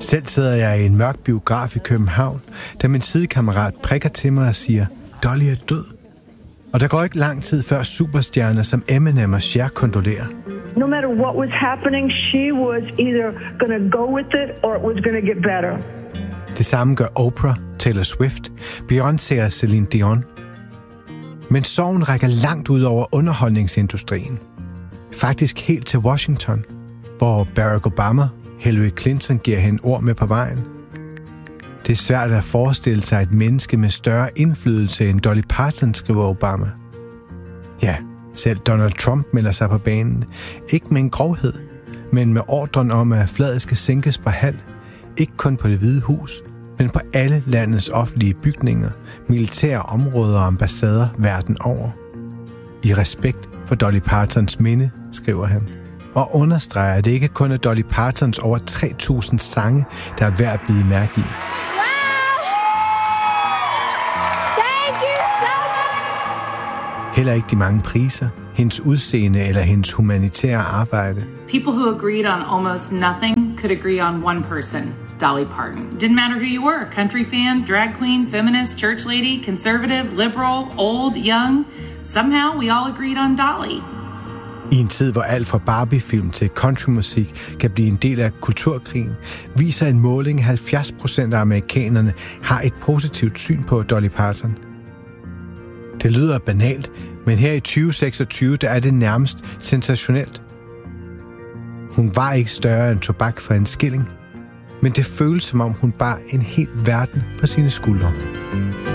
Selv sidder jeg i en mørk biograf i København, da min sidekammerat prikker til mig og siger, Dolly er død. Og der går ikke lang tid før superstjerner som Eminem og Cher kondolerer. No matter what was happening, she was either going to go with it or it was going to get better. Det samme gør Oprah, Taylor Swift, Beyoncé og Celine Dion. Men sorgen rækker langt ud over underholdningsindustrien. Faktisk helt til Washington, hvor Barack Obama, Hillary Clinton giver hende ord med på vejen. Det er svært at forestille sig et menneske med større indflydelse end Dolly Parton, skriver Obama. Ja, selv Donald Trump melder sig på banen. Ikke med en grovhed, men med ordren om, at flaget skal sænkes på halv. Ikke kun på Det Hvide Hus, men på alle landets offentlige bygninger, militære områder og ambassader verden over. I respekt for Dolly Partons minde, skriver han, og understreger, at det ikke kun er Dolly Partons over 3.000 sange, der er værd at blive mærke i. Heller ikke de mange priser, hendes udseende eller hendes humanitære arbejde. People who agreed on almost nothing could agree on one person, Dolly Parton. Didn't matter who you were, country fan, drag queen, feminist, church lady, conservative, liberal, old, young. Somehow we all agreed on Dolly. I en tid, hvor alt fra Barbie-film til countrymusik kan blive en del af kulturkrigen, viser en måling, at 70% af amerikanerne har et positivt syn på Dolly Parton. Det lyder banalt, men her i 2026 der er det nærmest sensationelt. Hun var ikke større end tobak for en skilling, men det føles som om hun bar en hel verden på sine skuldre.